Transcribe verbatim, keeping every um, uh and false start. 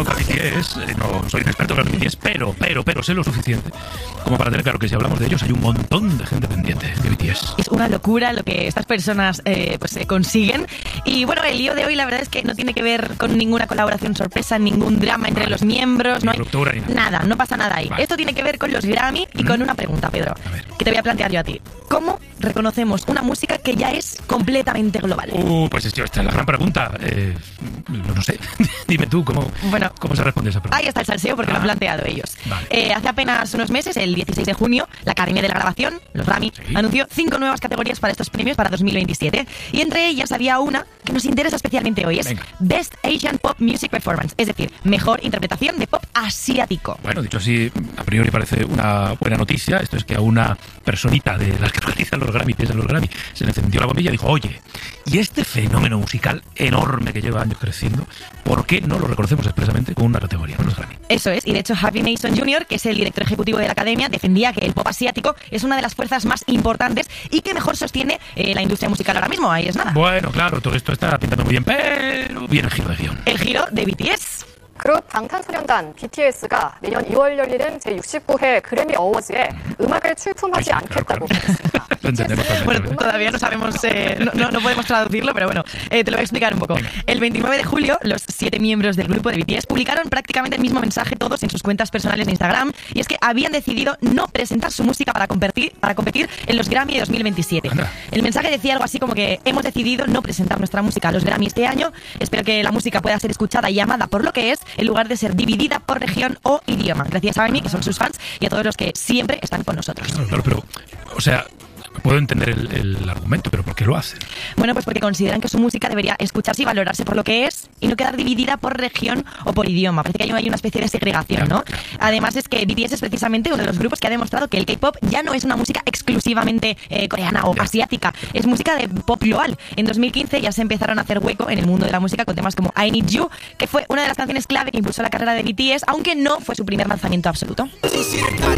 conozco a B T S, eh, no soy un experto en B T S, pero, pero, pero sé lo suficiente como para tener claro que si hablamos de ellos hay un montón de gente pendiente de B T S. Es una locura lo que estas personas eh, pues eh, consiguen. Y bueno, el lío de hoy la verdad es que no tiene que ver con ninguna colaboración sorpresa, ningún drama entre vale. los miembros, ni no hay ruptura, ni nada. nada, no pasa nada ahí. Vale. Esto tiene que ver con los Grammy y ¿Mm? con una pregunta, Pedro, que te voy a plantear yo a ti. ¿Cómo reconocemos una música que ya es completamente global? Uh, pues esta es la gran pregunta. Eh, no, no sé. Dime tú, ¿cómo, bueno, ¿cómo se responde esa pregunta? Ahí está el salseo porque ah. lo han planteado ellos. Vale. Eh, hace apenas unos meses, el dieciséis de junio, la Academia de la Grabación, los Grammy, ¿Sí? anunció cinco nuevas categorías para estos premios para dos mil veintisiete. Y entre ellas había una que nos interesa especialmente hoy. Es Venga. Best Asian Pop Music Performance. Es decir, mejor interpretación de pop asiático. Bueno, dicho así, a priori parece una buena noticia. Esto es que a una personita de las que organizan los Grammy, piensan los Grammy, se le encendió la bombilla y dijo, oye, y este fenómeno musical enorme que lleva años creciendo, ¿por qué no lo reconocemos expresamente con una categoría, con los Grammy? Eso es, y de hecho Harvey Mason junior, que es el director ejecutivo de la Academia, defendía que el pop asiático es una de las fuerzas más importantes y que mejor sostiene eh, la industria musical ahora mismo. Ahí es nada. Bueno, claro, todo esto está pintando muy bien, pero viene el giro de guión. El giro de B T S. 그룹 방탄소년단 비티에스가 내년 이월 열리는 제육십구 회 그래미 어워즈에 음악을 출품하지 Ay, 않겠다고 claro, claro. 밝혔습니다. Bueno, todavía no sabemos, eh, no, no, no podemos traducirlo, pero bueno, eh, te lo voy a explicar un poco. El veintinueve de julio, los siete miembros del grupo de B T S publicaron prácticamente el mismo mensaje todos en sus cuentas personales de Instagram, y es que habían decidido no presentar su música para competir, para competir en los Grammy de dos mil veintisiete. Anda. El mensaje decía algo así como que hemos decidido no presentar nuestra música a los Grammy este año, espero que la música pueda ser escuchada y amada por lo que es, en lugar de ser dividida por región o idioma. Gracias a Army, que son sus fans, y a todos los que siempre están con nosotros. Claro, claro, pero, o sea, puedo entender el, el argumento, pero ¿por qué lo hacen? Bueno, pues porque consideran que su música debería escucharse y valorarse por lo que es y no quedar dividida por región o por idioma. Parece que hay una especie de segregación, ¿no? Además es que B T S es precisamente uno de los grupos que ha demostrado que el K-pop ya no es una música exclusivamente eh, coreana o asiática, es música de pop global. En dos mil quince ya se empezaron a hacer hueco en el mundo de la música con temas como I Need You, que fue una de las canciones clave que impulsó la carrera de B T S, aunque no fue su primer lanzamiento absoluto.